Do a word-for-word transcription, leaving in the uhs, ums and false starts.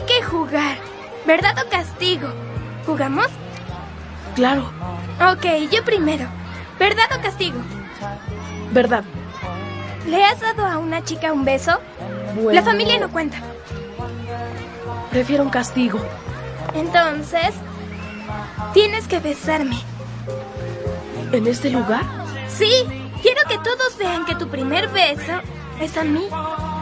hay que jugar. ¿Verdad o castigo? ¿Jugamos? Claro. Ok, yo primero. ¿Verdad o castigo? Verdad. ¿Le has dado a una chica un beso? Bueno, La familia no cuenta. Prefiero un castigo. Entonces, tienes que besarme. ¿En este lugar? Sí, quiero que todos vean que tu primer beso es a mí.